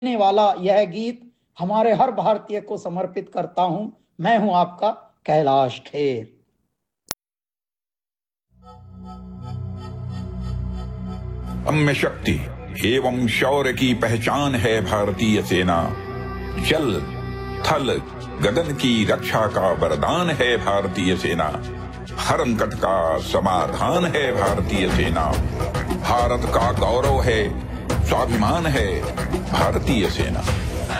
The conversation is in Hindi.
ने वाला यह गीत हमारे हर भारतीय को समर्पित करता हूं। मैं हूं आपका कैलाश खेर। अम्य शक्ति एवं शौर्य की पहचान है भारतीय सेना। जल थल गगन की रक्षा का वरदान है भारतीय सेना। हर संकट का समाधान है भारतीय सेना। भारत का गौरव है, स्वाभिमान है भारतीय सेना।